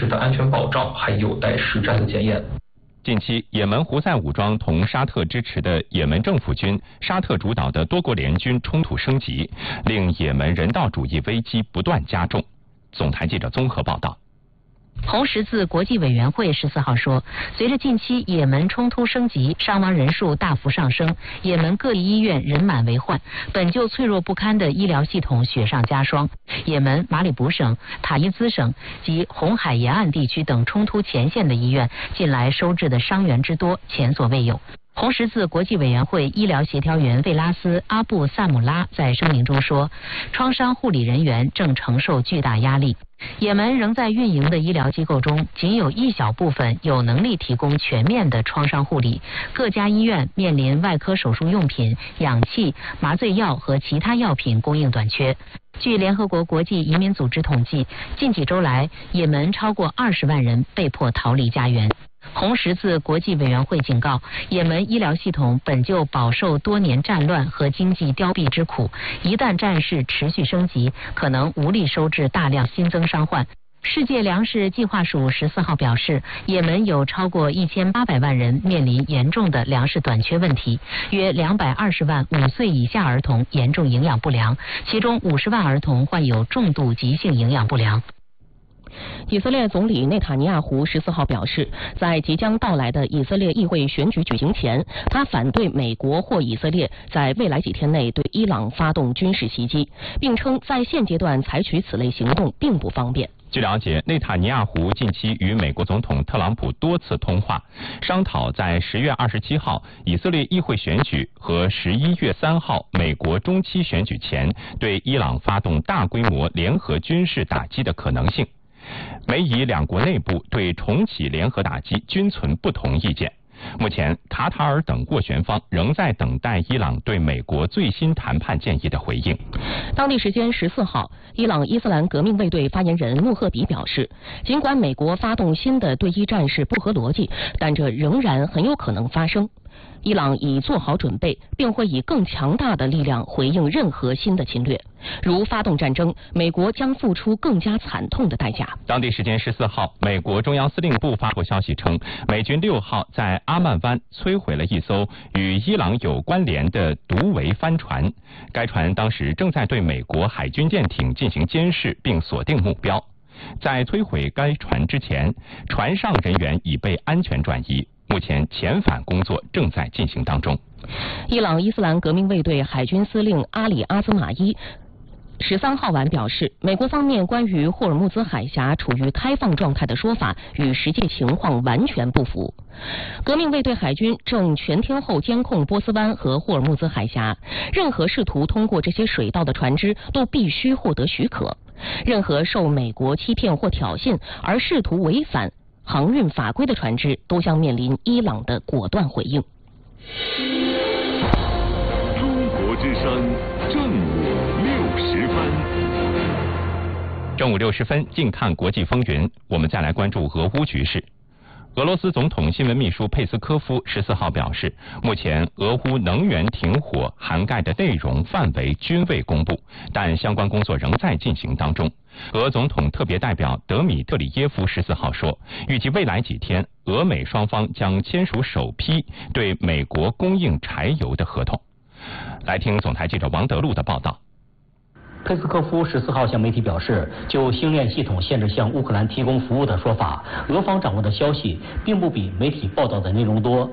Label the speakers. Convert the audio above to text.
Speaker 1: 的安全保障还有待实战的检验。
Speaker 2: 近期，也门胡塞武装同沙特支持的也门政府军、沙特主导的多国联军冲突升级，令也门人道主义危机不断加重。总台记者综合报道。
Speaker 3: 红十字国际委员会14号说，随着近期也门冲突升级，伤亡人数大幅上升，也门各地医院人满为患，本就脆弱不堪的医疗系统雪上加霜。也门马里卜省、塔伊兹省及红海沿岸地区等冲突前线的医院，近来收治的伤员之多，前所未有。红十字国际委员会医疗协调员费拉斯·阿布萨姆拉在声明中说，创伤护理人员正承受巨大压力。也门仍在运营的医疗机构中，仅有一小部分有能力提供全面的创伤护理，各家医院面临外科手术用品、氧气、麻醉药和其他药品供应短缺。据联合国国际移民组织统计，近几周来，也门超过20万人被迫逃离家园。红十字国际委员会警告，也门医疗系统本就饱受多年战乱和经济凋敝之苦，一旦战事持续升级，可能无力收治大量新增伤患。世界粮食计划署14号表示，也门有超过1800万人面临严重的粮食短缺问题，约220万5岁以下儿童严重营养不良，其中50万儿童患有重度急性营养不良。
Speaker 4: 以色列总理内塔尼亚胡14号表示，在即将到来的以色列议会选举举行前，他反对美国或以色列在未来几天内对伊朗发动军事袭击，并称在现阶段采取此类行动并不方便。
Speaker 2: 据了解，内塔尼亚胡近期与美国总统特朗普多次通话，商讨在10月27号以色列议会选举和11月3号美国中期选举前对伊朗发动大规模联合军事打击的可能性。美以两国内部对重启联合打击均存不同意见。目前，卡塔尔等斡旋方仍在等待伊朗对美国最新谈判建议的回应。
Speaker 4: 当地时间14号，伊朗伊斯兰革命卫队发言人穆赫比表示，尽管美国发动新的对伊战事不合逻辑，但这仍然很有可能发生。伊朗已做好准备，并会以更强大的力量回应任何新的侵略。如发动战争，美国将付出更加惨痛的代价。
Speaker 2: 当地时间14号，美国中央司令部发布消息称，美军6号在阿曼湾摧毁了一艘与伊朗有关联的毒围帆船，该船当时正在对美国海军舰艇进行监视并锁定目标。在摧毁该船之前，船上人员已被安全转移。目前遣返工作正在进行当中。
Speaker 4: 伊朗伊斯兰革命卫队海军司令阿里阿兹马伊13号晚表示，美国方面关于霍尔木兹海峡处于开放状态的说法与实际情况完全不符。革命卫队海军正全天候监控波斯湾和霍尔木兹海峡，任何试图通过这些水道的船只都必须获得许可。任何受美国欺骗或挑衅而试图违反航运法规的船只都将面临伊朗的果断回应。
Speaker 5: 中国之声正午60分。
Speaker 2: 正午60分，近看国际风云。我们再来关注俄乌局势。俄罗斯总统新闻秘书佩斯科夫14号表示，目前俄乌能源停火涵盖的内容范围均未公布，但相关工作仍在进行当中。俄总统特别代表德米特里耶夫14号说，预计未来几天，俄美双方将签署首批对美国供应柴油的合同。来听总台记者王德禄的报道。
Speaker 6: 佩斯科夫14号向媒体表示，就星链系统限制向乌克兰提供服务的说法，俄方掌握的消息并不比媒体报道的内容多。